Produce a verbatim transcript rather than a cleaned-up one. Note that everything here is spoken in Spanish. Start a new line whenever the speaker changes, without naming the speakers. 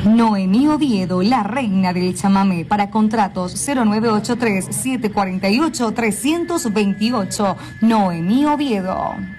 Noemí Oviedo, la reina del chamamé. Para contratos cero nueve ocho tres, siete cuatro ocho, tres dos ocho. Noemí Oviedo.